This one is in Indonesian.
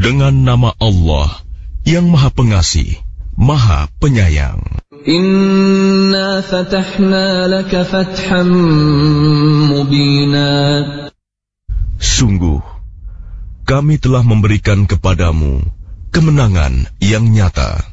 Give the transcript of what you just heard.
Dengan nama Allah yang Maha Pengasih, Maha Penyayang. Inna fatahna laka fatham mubina. Sungguh, kami telah memberikan kepadamu kemenangan yang nyata.